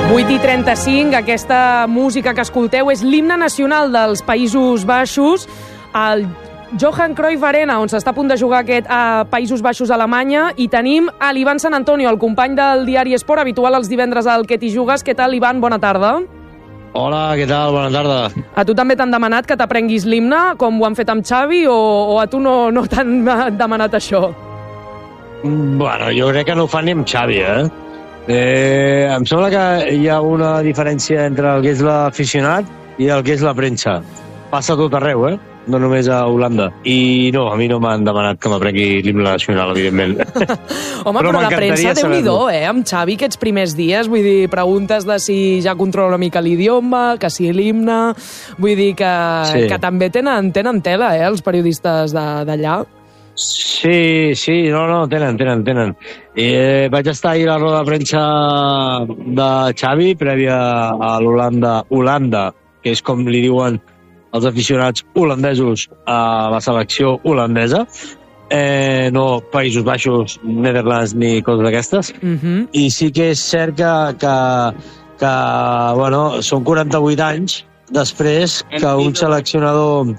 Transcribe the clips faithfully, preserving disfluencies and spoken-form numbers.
vuit i trenta-cinc, aquesta música que escolteu és l'himne nacional dels Països Baixos, el Johan Cruyff Arena, on s'està a punt de jugar aquest a Països Baixos, Alemanya, i tenim a l'Ivan Sant Antonio, el company del diari Esport, habitual els divendres al Que t'hi jugues. Què tal, Ivan? Bona tarda. Hola, què tal? Bona tarda. A tu també t'han demanat que t'aprenguis l'himne, com ho han fet amb Xavi, o, o a tu no, no t'han demanat això? Bueno, jo crec que no ho fan ni amb Xavi, eh? Eh, em sembla que hi ha una diferència entre el que és l'aficionat i el que és la premsa. Passa tot arreu, eh? No només a Holanda. I no, a mi no m'han demanat que m'aprengui l'himne nacional, evidentment. Home, però, però la premsa, Déu-n'hi-do, eh? Amb Xavi, aquests primers dies, vull dir, preguntes de si ja controla una mica l'idioma, que si l'himne... Vull dir que, sí. que també tenen, tenen tela, eh, els periodistes d'allà. Sí, sí, no, no, tenen, tenen, tenen. Eh, vaig estar ahir a la roda de premsa de Xavi, prèvia a l'Holanda, Holanda, que és com li diuen els aficionats holandesos a la selecció holandesa, eh, no Països Baixos, Netherlands ni coses d'aquestes. Uh-huh. I sí que és cert que, que, que bueno, són quaranta-vuit anys després que un seleccionador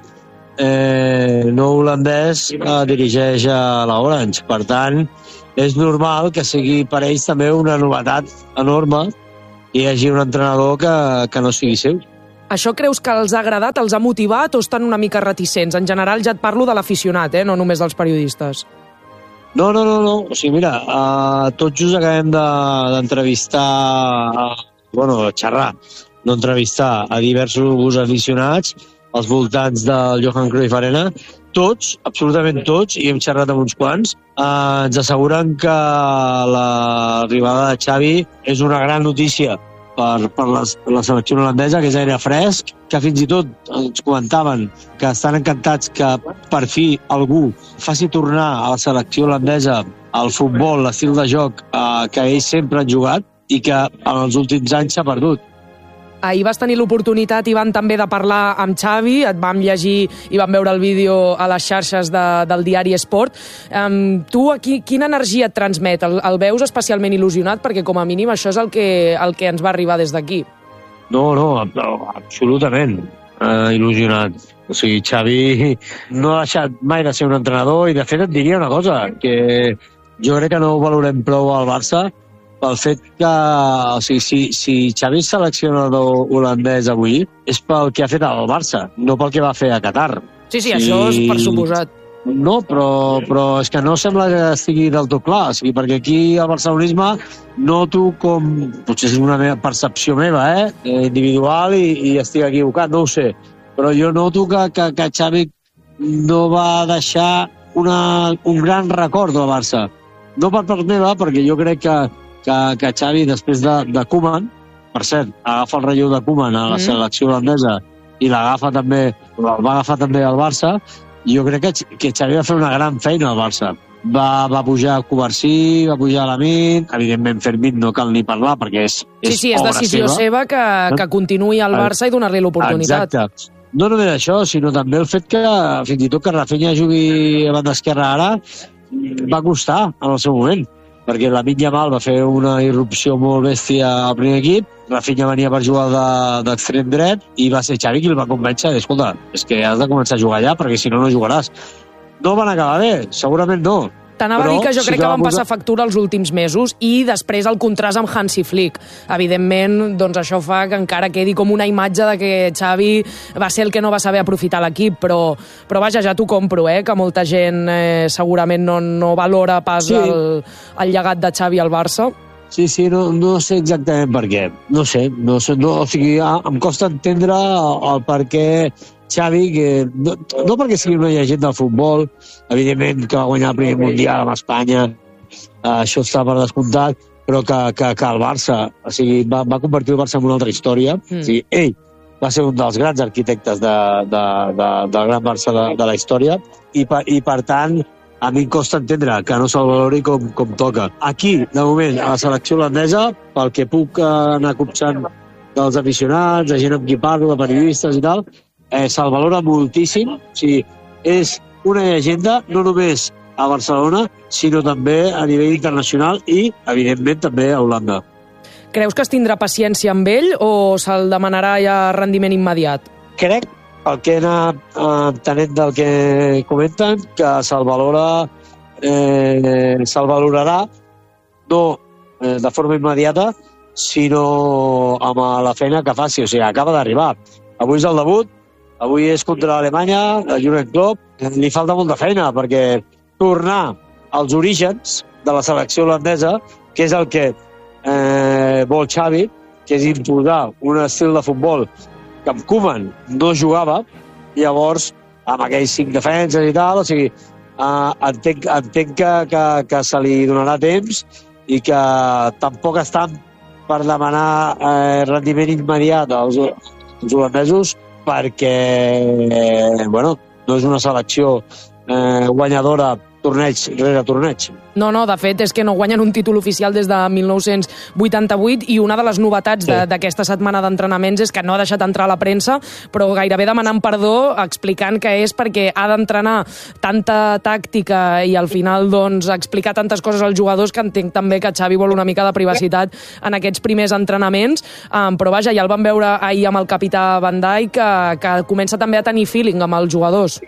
Eh, no holandès eh, dirigeix a l'Orange. Per tant, és normal que sigui per ells també una novetat enorme i hi hagi un entrenador que, que no sigui seu. Això creus que els ha agradat, els ha motivat o estan una mica reticents? En general ja et parlo de l'aficionat, eh? No només dels periodistes. No, no, no, no. O sigui, mira, eh, tots just acabem d'entrevistar, de, bueno, xerrar, no entrevistar a diversos aficionats als voltants del Johan Cruyff Arena. Tots, absolutament tots, i hem xerrat amb uns quants, eh, ens asseguren que l'arribada de Xavi és una gran notícia per, per la, la selecció holandesa, que és aire fresc, que fins i tot ens comentaven que estan encantats que per fi algú faci tornar a la selecció holandesa al futbol, l'estil de joc eh, que ells sempre han jugat i que en els últims anys s'ha perdut. Ahir vas tenir l'oportunitat, Ivan, també de parlar amb Xavi, et vam llegir i vam veure el vídeo a les xarxes de, del diari Esport. Um, tu, aquí, quina energia et transmet? El, el veus especialment il·lusionat? Perquè, com a mínim, això és el que, el que ens va arribar des d'aquí. No, no, absolutament uh, il·lusionat. O sigui, Xavi no ha deixat mai de ser un entrenador i, de fet, et diria una cosa, que jo crec que no ho valorem prou al Barça, pel fet que, o sigui, si, si Xavi és seleccionador holandès avui, és pel que ha fet al Barça, no pel que va fer a Qatar. Sí, sí, això és per suposat. No, però, però és que no sembla que estigui del tot clar, o sigui, perquè aquí al barcelonisme noto com, potser és una meva percepció meva, eh, individual, i, i estic equivocat, no ho sé, però jo noto que, que, que Xavi no va deixar una, un gran record del Barça. No per part meva, perquè jo crec que que, que Xavi, després de, de Koeman, per cert, agafa el relleu de Koeman a la mm. selecció holandesa i l'agafa també, el va agafar també al Barça, i jo crec que, que Xavi va fer una gran feina al Barça. Va, va pujar Covarsí, va pujar Lamine, evidentment Fermín no cal ni parlar perquè és, és sí, sí, és decisió seva, seva que, que continuï al Barça i donar-li l'oportunitat. Exacte. No només això, sinó també el fet que fins i tot que Rafinha jugui a banda esquerra ara va costar en el seu moment, perquè la Lamine Yamal va fer una irrupció molt bèstia al primer equip, Rafinha venia per jugar d'extrem de, dret i va ser Xavi qui el va convèncer, escolta, és que has de començar a jugar allà perquè si no no jugaràs. No van acabar bé, segurament no. T'anava a dir que jo sí crec que, que van passar factura els últims mesos i després el contrast amb Hansi Flick. Evidentment, doncs això fa que encara quedi com una imatge de que Xavi va ser el que no va saber aprofitar l'equip, però, però vaja, ja t'ho compro, eh, que molta gent eh, segurament no, no valora pas sí. el, el llegat de Xavi al Barça. Sí, sí, no, no sé exactament per què. No sé, no sé no, o sigui, em costa entendre el, el per què Xavi, que no, no perquè sigui una llegenda del futbol, evidentment que va guanyar el primer Mundial amb Espanya, eh, això està per descomptat, però que, que, que el Barça, o sigui, va, va convertir el Barça en una altra història. Mm. O sigui, ell va ser un dels grans arquitectes de, de, de, del gran Barça de, de la història, i per, i per tant, a mi em costa entendre que no se'l valori com, com toca. Aquí, de moment, a la selecció holandesa, pel que puc anar copsant dels aficionats, de gent amb qui parlo, de periodistes i tal, eh, se'l valora moltíssim. O sigui, és una llegenda, no només a Barcelona, sinó també a nivell internacional i, evidentment, també a Holanda. Creus que es tindrà paciència amb ell o se'l demanarà ja rendiment immediat? Crec, el que he anat entenent del que comenten, que se'l valora, eh, se'l valorarà no eh, de forma immediata, sinó amb la feina que faci. O sigui, acaba d'arribar. Avui és el debut, avui és contra l'Alemanya, el Jürgen Klopp. Li falta molta feina, perquè tornar als orígens de la selecció holandesa, que és el que eh, vol Xavi, que és imposar un estil de futbol que amb Koeman no jugava, llavors, amb aquells cinc defenses i tal, o sigui, eh, entenc, entenc que, que, que se li donarà temps i que tampoc estan per demanar eh, rendiment immediat als, als holandesos, perquè eh, bueno, no és una selecció eh, guanyadora torneig rere torneig. No, no, de fet és que no guanyen un títol oficial des de mil nou-cents vuitanta-vuit i una de les novetats sí. d'aquesta setmana d'entrenaments és que no ha deixat entrar a la premsa, però gairebé demanant perdó, explicant que és perquè ha d'entrenar tanta tàctica i al final doncs explicar tantes coses als jugadors que entenc també que Xavi vol una mica de privacitat en aquests primers entrenaments, um, però vaja, ja el vam veure ahir amb el capità Van Dijk que, que comença també a tenir feeling amb els jugadors.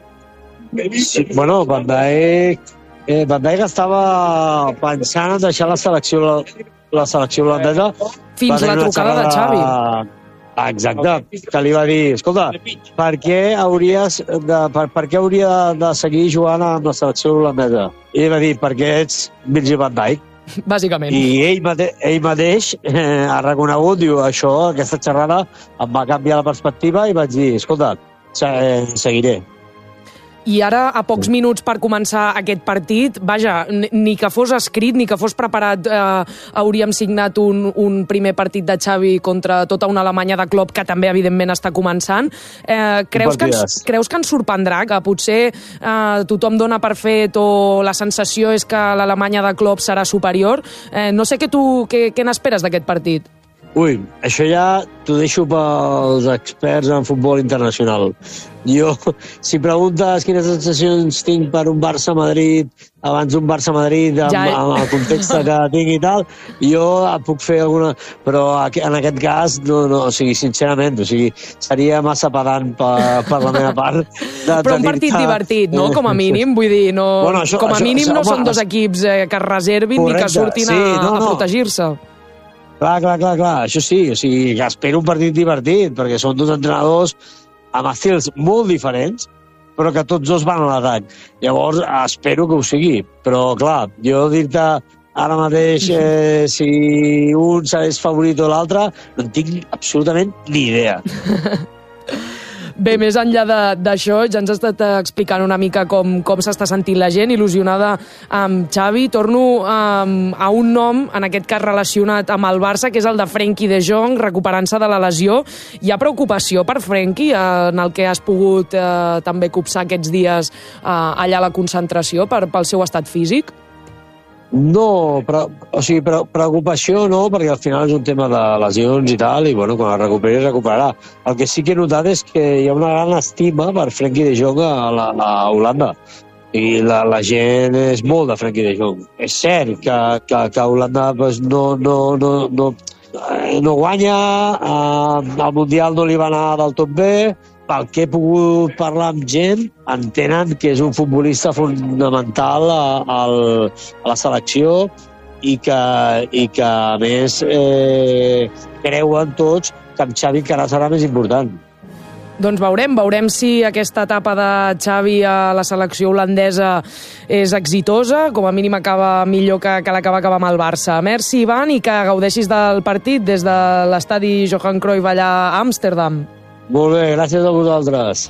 Sí, bueno, Van Dijk, eh, Van Dijk estava pensant en deixar la selecció, la, la selecció holandesa fins la trucada de Xavi. Ah, exacte, que li va dir, escolta, per què, hauries de, per, per què hauria de seguir jugant amb la selecció holandesa? I ell va dir, perquè ets Virgil van Dijk. Bàsicament. I ell, mate ell mateix eh, ha reconegut, diu, això, aquesta xerrada em va canviar la perspectiva i vaig dir, escolta, seguiré. I ara, a pocs minuts per començar aquest partit, vaja, ni que fos escrit, ni que fos preparat, eh, hauríem signat un, un primer partit de Xavi contra tota una Alemanya de Klopp, que també, evidentment, està començant. Eh, creus, que ens, creus que ens sorprendrà? Que potser eh, tothom dona per fet o la sensació és que l'Alemanya de Klopp serà superior? Eh, no sé què tu què, què n'esperes d'aquest partit. Ui, això ja t'ho deixo pels experts en futbol internacional. Jo, si preguntes quines sensacions tinc per un Barça-Madrid, abans un Barça-Madrid, amb, ja, eh? amb el context que tinc i tal, jo puc fer alguna... Però en aquest cas, no, no, o sigui, sincerament, o sigui, seria massa pedant per, per la meva part. De, Però un partit divertit, no?, com a mínim, vull dir, no, bueno, això, com a això, mínim això, no home, són dos equips eh, que es reservin correcte, ni que surtin sí, a, no, no. a protegir-se. Clar, clar, clar, clar, això sí, o sigui, que espero un partit divertit, perquè són dos entrenadors amb estils molt diferents, però que tots dos van a l'atac. Llavors, espero que ho sigui. Però, clar, jo dir-te ara mateix eh, si un és favorit o l'altre, no en tinc absolutament ni idea. Bé, més enllà d'això, ja ens has estat explicant una mica com, com s'està sentint la gent, il·lusionada amb Xavi. Torno um, a un nom, en aquest cas relacionat amb el Barça, que és el de Frenkie de Jong, recuperant-se de la lesió. Hi ha preocupació per Frenkie, eh, en el que has pogut eh, també copsar aquests dies eh, allà a la concentració per, pel seu estat físic? No, però, o sigui, però, preocupació no, perquè al final és un tema de lesions i tal, i bueno, quan es recuperi, es recuperarà. El que sí que he notat és que hi ha una gran estima per Frenkie de Jong a, la, a Holanda. I la, la gent és molt de Frenkie de Jong. És cert que, que, que Holanda pues, no, no, no, no, no guanya, eh, al Mundial no li va anar del tot bé, pel que he pogut parlar amb gent, entenen que és un futbolista fonamental a, a, a la selecció i que, i que a més, eh, creuen tots que amb Xavi encara serà més important. Doncs veurem, veurem si aquesta etapa de Xavi a la selecció holandesa és exitosa, com a mínim acaba millor que, que l'acaba acabar amb el Barça. Merci, Ivan, i que gaudeixis del partit des de l'estadi Johan Cruyff allà a Amsterdam. Molt bé, gràcies a vosaltres.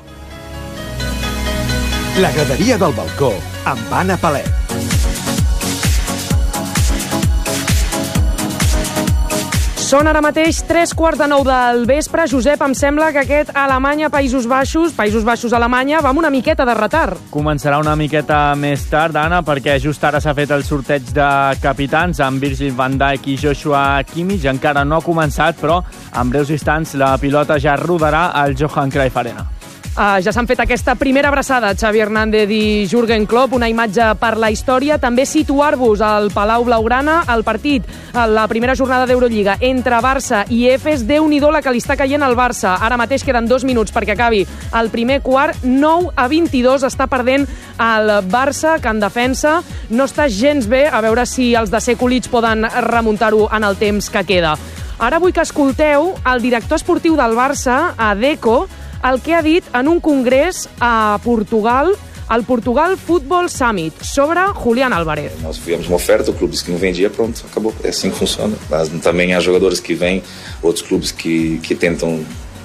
La graderia del balcó, amb Anna Palet. Són ara mateix tres quarts de nou del vespre. Josep, em sembla que aquest Alemanya-Països Baixos, Països Baixos-Alemanya, va amb una miqueta de retard. Començarà una miqueta més tard, Anna, perquè just ara s'ha fet el sorteig de capitans amb Virgil van Dijk i Joshua Kimmich. Encara no ha començat, però en breus instants la pilota ja rodarà al Johan Cruyff Arena. Uh, ja s'han fet aquesta primera abraçada, Xavi Hernández i Jürgen Klopp, una imatge per la història. També situar-vos al Palau Blaugrana, el partit, la primera jornada d'Eurolliga entre Barça i Efes. Déu-n'hi-do la que li està caient al Barça. Ara mateix queden dos minuts perquè acabi el primer quart. nou a vint-i-dos està perdent el Barça, que en defensa no està gens bé. A veure si els de Sekulic poden remuntar-ho en el temps que queda. Ara vull que escolteu el director esportiu del Barça, a Deco, el que ha dit en un congrés a Portugal, al Portugal Football Summit, sobre Julián Álvarez. Nós fizemos uma oferta, o clube disse que não vendia, pronto, acabou. É assim que funciona. Mas também há jogadores que vêm, outros clubes que, que tentam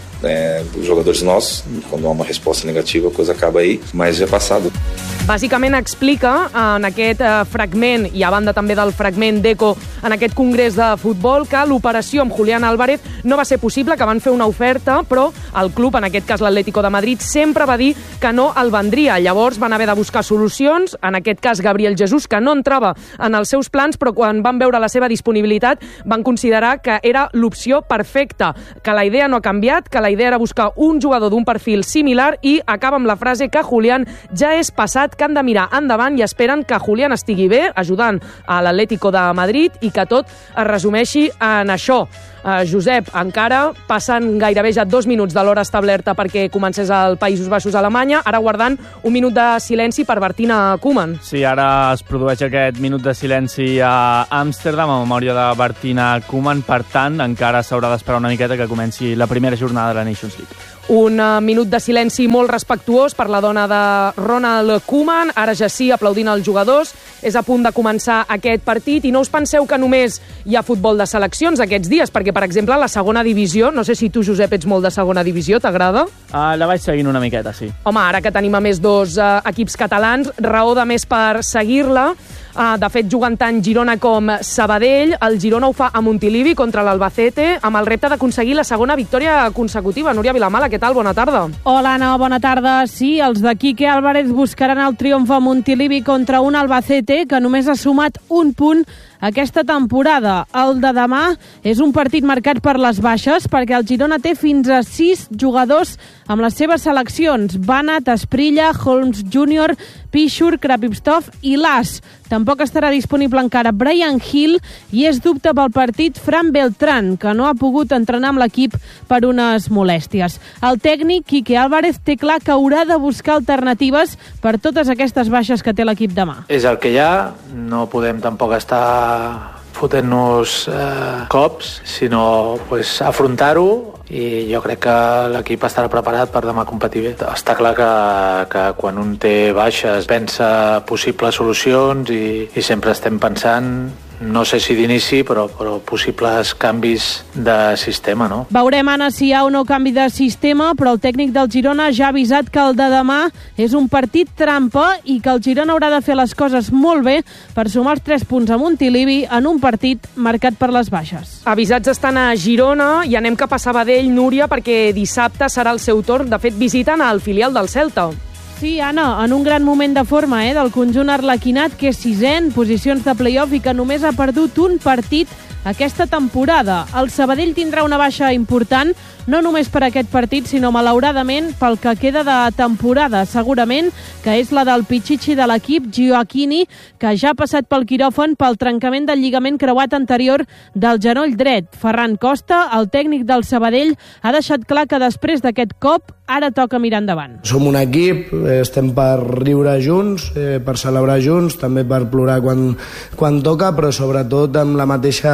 é, jogadores nossos, quando há uma resposta negativa, a coisa acaba aí, mas já é passado. Bàsicament explica en aquest eh, fragment, i a banda també del fragment d'Eco en aquest congrés de futbol, que l'operació amb Julián Álvarez no va ser possible, que van fer una oferta, però el club, en aquest cas l'Atlético de Madrid, sempre va dir que no el vendria. Llavors van haver de buscar solucions, en aquest cas Gabriel Jesús, que no entrava en els seus plans, però quan van veure la seva disponibilitat van considerar que era l'opció perfecta, que la idea no ha canviat, que la idea era buscar un jugador d'un perfil similar, i acaba amb la frase que Julián ja és passat, que han de mirar endavant i esperen que Julián estigui bé, ajudant a l'Atlético de Madrid, i que tot es resumeixi en això. Uh, Josep, encara passen gairebé ja dos minuts de l'hora establerta perquè comencés al Països Baixos, Alemanya, ara guardant un minut de silenci per Martina Koeman. Sí, ara es produeix aquest minut de silenci a Amsterdam, a memòria de Martina Koeman. Per tant, encara s'haurà d'esperar una miqueta que comenci la primera jornada de la Nations League. Un uh, minut de silenci molt respectuós per la dona de Ronald Koeman, ara ja sí, aplaudint els jugadors. És a punt de començar aquest partit, i no us penseu que només hi ha futbol de seleccions aquests dies, perquè, per exemple, la segona divisió, no sé si tu, Josep, ets molt de segona divisió, t'agrada? Uh, la vaig seguint una miqueta, sí. Home, ara que tenim a més dos uh, equips catalans, raó de més per seguir-la. Uh, de fet, juguen tant Girona com Sabadell. El Girona ho fa a Montilivi contra l'Albacete, amb el repte d'aconseguir la segona victòria consecutiva. Núria Vilamala, què tal? Bona tarda. Hola, Anna, bona tarda. Sí, els de Quique Álvarez buscaran el triomf a Montilivi contra un Albacete que només ha sumat un punt aquesta temporada. El de demà és un partit marcat per les baixes, perquè el Girona té fins a sis jugadors amb les seves seleccions: Banat, Esprilla, Holmes júnior, Pichur, Krapivstov i Las. Tampoc estarà disponible encara Brian Hill, i és dubte pel partit Fran Beltrán, que no ha pogut entrenar amb l'equip per unes molèsties. El tècnic, Quique Álvarez, té clar que haurà de buscar alternatives per totes aquestes baixes que té l'equip demà. És el que hi ha, no podem tampoc estar fotent-nos eh, cops, sinó pues, afrontar-ho, i jo crec que l'equip estarà preparat per demà competir bé. Està clar que, que quan un té baixes pensa possibles solucions, i, i sempre estem pensant, no sé si d'inici, però, però possibles canvis de sistema, no? Veurem, Anna, si hi ha o no canvi de sistema, però el tècnic del Girona ja ha avisat que el de demà és un partit trampa, i que el Girona haurà de fer les coses molt bé per sumar els tres punts a Montilivi en un partit marcat per les baixes. Avisats estan a Girona, i anem cap a Sabadell, Núria, perquè dissabte serà el seu torn. De fet, visiten al filial del Celta. Sí, Anna, en un gran moment de forma eh, del conjunt arlequinat, que és sisè en posicions de play-off i que només ha perdut un partit aquesta temporada. El Sabadell tindrà una baixa important, no només per aquest partit, sinó malauradament pel que queda de temporada, segurament, que és la del pitxitxi de l'equip, Gioacchini, que ja ha passat pel quiròfan pel trencament del lligament creuat anterior del genoll dret. Ferran Costa, el tècnic del Sabadell, ha deixat clar que després d'aquest cop ara toca mirar endavant. Som un equip, estem per riure junts, eh, per celebrar junts, també per plorar quan, quan toca, però sobretot amb la mateixa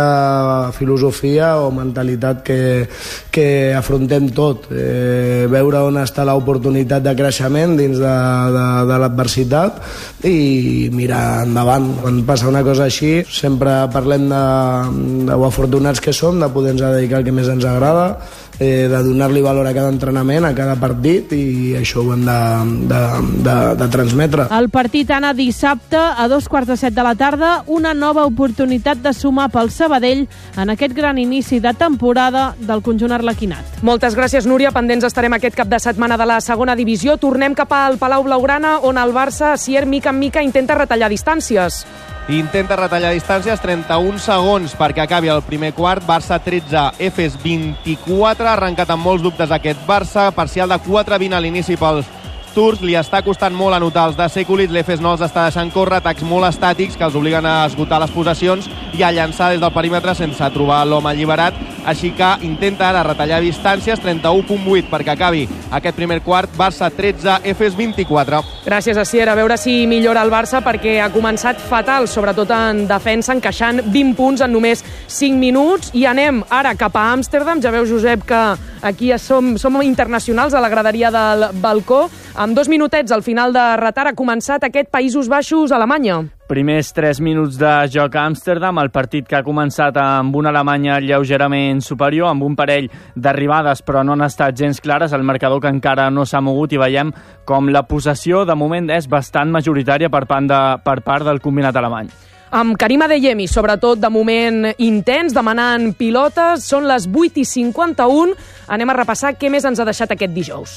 filosofia o mentalitat que, que afrontem tot. Eh, veure on està l'oportunitat de creixement dins de, de, de l'adversitat i mirar endavant. Quan passa una cosa així, sempre parlem de, de ho afortunats que som, de poder-nos dedicar el que més ens agrada, eh, de donar-li valor a cada entrenament, a cada partit, i això ho hem de, de, de, de transmetre. El partit, Anna, dissabte a dos quarts de set de la tarda, una nova oportunitat de sumar pel Sabadell en aquest gran inici de temporada del conjunt arlequinat. Moltes gràcies, Núria. Pendents estarem aquest cap de setmana de la segona divisió. Tornem cap al Palau Blaugrana, on el Barça, Asier, mica en mica, intenta retallar distàncies. intenta retallar distàncies, trenta-un segons perquè acabi el primer quart. Barça tretze, Efes vint-i-quatre, ha arrencat amb molts dubtes aquest Barça, parcial de quatre a vint a l'inici pels turcs, li està costant molt anotar els de Sekulic, l'Efes no els està deixant córrer, atacs molt estàtics que els obliguen a esgotar les possessions i a llançar des del perímetre sense trobar l'home alliberat, així que intenta ara retallar distàncies, trenta-u coma vuit perquè acabi aquest primer quart. Barça tretze, Efes vint-i-quatre. Gràcies, Asier. A veure si millora el Barça, perquè ha començat fatal, sobretot en defensa, encaixant vint punts en només cinc minuts. I anem ara cap a Amsterdam. Ja veu, Josep, que aquí ja som, som internacionals a la graderia del balcó. Amb dos minutets al final de retard ha començat aquest Països Baixos-Alemanya. Primers tres minuts de joc a Amsterdam, el partit que ha començat amb una Alemanya lleugerament superior, amb un parell d'arribades però no han estat gens clares, el marcador que encara no s'ha mogut i veiem com la possessió de moment és bastant majoritària per part, de, per part del combinat alemany. Amb Karim Adeyemi, sobretot de moment intens, demanant pilotes, són les vuit i cinquanta-u. Anem a repassar què més ens ha deixat aquest dijous.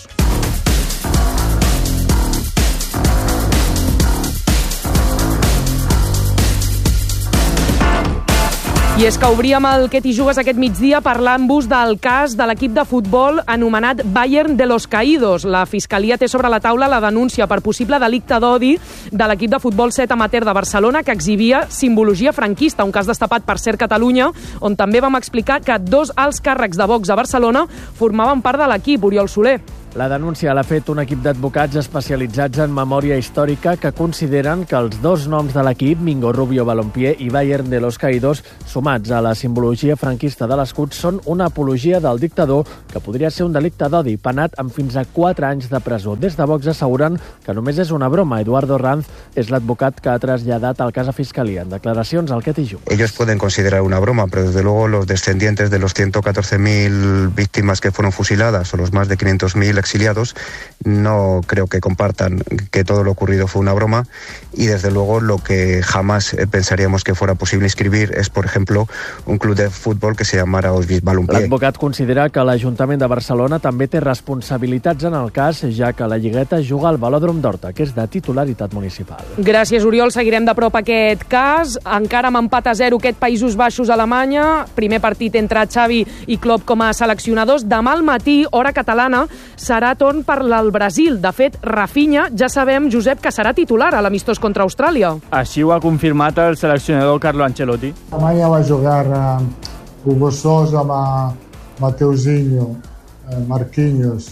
I és que obríem el Què t'hi jugues aquest migdia parlant-vos del cas de l'equip de futbol anomenat Bayern de los Caídos. La Fiscalia té sobre la taula la denúncia per possible delicte d'odi de l'equip de futbol set amateur de Barcelona que exhibia simbologia franquista, un cas destapat per Ser Catalunya, on també vam explicar que dos alts càrrecs de Vox a Barcelona formaven part de l'equip. Oriol Soler. La denúncia l'ha fet un equip d'advocats especialitzats en memòria històrica que consideren que els dos noms de l'equip, Mingo Rubio Balompié i Bayern de los Caídos, sumats a la simbologia franquista de l'escut, són una apologia del dictador que podria ser un delicte d'odi, penat amb fins a quatre anys de presó. Des de Vox asseguren que només és una broma. Eduardo Ranz és l'advocat que ha traslladat el cas a Fiscalia. En declaracions al Què t'hi jugues. Ellos pueden considerar una broma, pero desde luego los descendientes de los ciento catorce mil víctimas que fueron fusiladas o los más de quinientos mil exiliados, no creo que compartan que todo lo ocurrido fue una broma y desde luego lo que jamás pensaríamos que fuera posible inscribir es, por ejemplo, un club de fútbol que se llamara Auschwitz Balompié. L'advocat considera que l'Ajuntament de Barcelona també té responsabilitats en el cas, ja que la Lligueta juga al Velòdrom d'Horta, que és de titularitat municipal. Gràcies, Oriol. Seguirem de prop aquest cas. Encara amb empat a zero aquest Països Baixos-Alemanya. Primer partit entre Xavi i Klopp com a seleccionadors. Demà al matí, hora catalana, serà torn per al Brasil. De fet, Rafinha, ja sabem, Josep, que serà titular a l'amistós contra Austràlia. Així ho ha confirmat el seleccionador Carlo Ancelotti. Amanhã vai jogar uh, Hugo Sousa, Ma, Mateuzinho, uh, Marquinhos,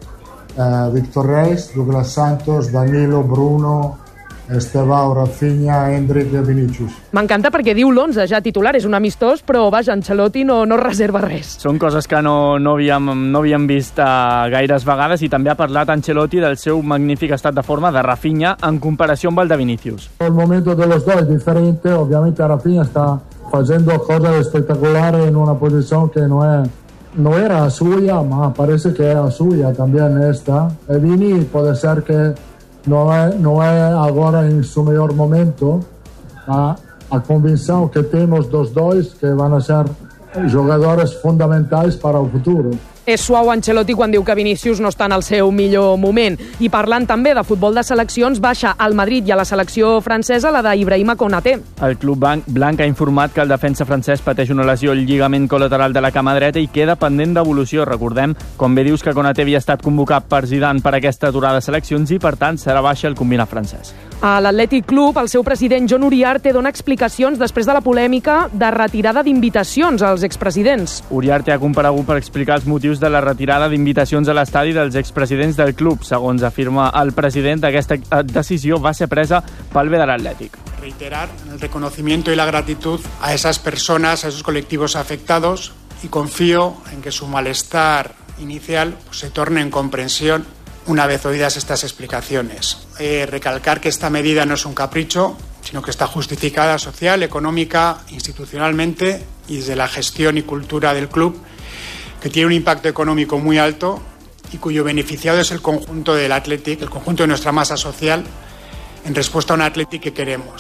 uh, Víctor Reis, Douglas Santos, Danilo, Bruno, Estevao, Rafinha, Endrick i Vinícius. M'encanta perquè diu l'onze ja titular, és un amistós, però vaja, Ancelotti no, no reserva res. Són coses que no, no, havíem, no havíem vist uh, gaires vegades i també ha parlat Ancelotti del seu magnífic estat de forma de Rafinha en comparació amb el de Vinícius. El momento de los dos es diferente, obviamente Rafinha está haciendo cosas espectaculares en una posición que no es no era suya, ma parece que era suya también esta. E Vini puede ser que no es, no es ahora en su mejor momento, ma a convicción que tenemos dos dos que van a ser jugadores fundamentals para el futuro. És suau Ancelotti quan diu que Vinícius no està en el seu millor moment. I parlant també de futbol de seleccions, baixa al Madrid i a la selecció francesa la d'Ibrahima Konaté. El club blanc ha informat que el defensa francès pateix una lesió al lligament col·lateral de la cama dreta i queda pendent d'evolució. Recordem, com bé dius, que Konaté havia estat convocat per Zidane per aquesta aturada de seleccions i, per tant, serà baixa el combinat francès. A l'Atlètic Club, el seu president John Uriarte dona explicacions després de la polèmica de retirada d'invitacions als expresidents. Uriarte ha comparegut per explicar els motius de la retirada d'invitacions a l'estadi dels expresidents del club. Segons afirma el president, aquesta decisió va ser presa pel bé de l'Atlètic. Reiterar el reconocimiento y la gratitud a esas personas, a esos colectivos afectados y confío en que su malestar inicial pues, se torne en comprensión una vez oídas estas explicaciones. Eh, recalcar que esta medida no es un capricho, sino que está justificada social, económica, institucionalmente y desde la gestión y cultura del club, que tiene un impacto económico muy alto y cuyo beneficiado es el conjunto del Athletic, el conjunto de nuestra masa social, en respuesta a un Athletic que queremos.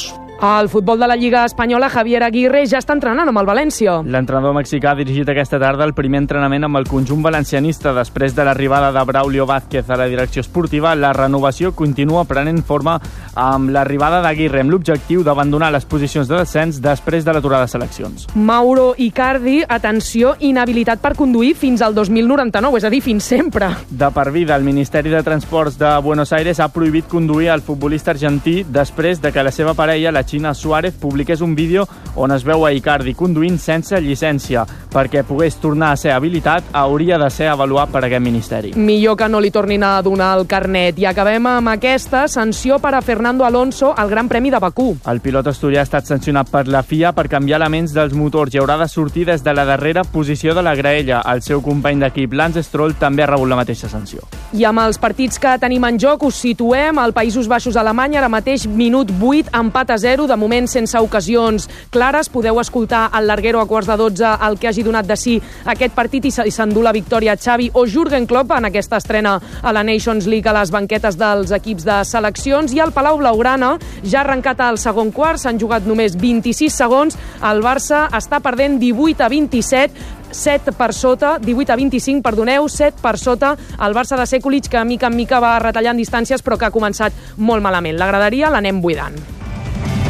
El futbol de la Lliga Espanyola, Javier Aguirre, ja està entrenant amb el València. L'entrenador mexicà ha dirigit aquesta tarda el primer entrenament amb el conjunt valencianista. Després de l'arribada de Braulio Vázquez a la direcció esportiva, la renovació continua prenent forma amb l'arribada d'Aguirre, amb l'objectiu d'abandonar les posicions de descens després de l'aturada de seleccions. Mauro Icardi, atenció, inhabilitat per conduir fins al dos mil noranta-nou, és a dir, fins sempre. De per vida, el Ministeri de Transports de Buenos Aires ha prohibit conduir al futbolista argentí després de que la seva parella, la China Suárez, publiqués un vídeo on es veu a Icardi conduint sense llicència. Perquè pogués tornar a ser habilitat, hauria de ser avaluat per aquest ministeri. Millor que no li tornin a donar el carnet. I acabem amb aquesta sanció per a Fernando Alonso al Gran Premi de Bakú. El pilot asturià ha estat sancionat per la F I A per canviar elements dels motors i haurà de sortir des de la darrera posició de la graella. El seu company d'equip, Lance Stroll, també ha rebut la mateixa sanció. I amb els partits que tenim en joc us situem al Països Baixos, Alemanya, ara mateix minut vuit, empat a zero, de moment sense ocasions clares. Podeu escoltar al Larguero a quarts de dotze el que hagi donat de si aquest partit i s'endú la victòria Xavi o Jürgen Klopp en aquesta estrena a la Nations League a les banquetes dels equips de seleccions. I al Palau Blaugrana ja ha arrencat el segon quart, s'han jugat només vint-i-sis segons, el Barça està perdent divuit a vint-i-set, set per sota, divuit a vint-i-cinc, perdoneu, set per sota el Barça de Sekulic, que mica en mica va retallant distàncies però que ha començat molt malament. La graderia l'anem buidant.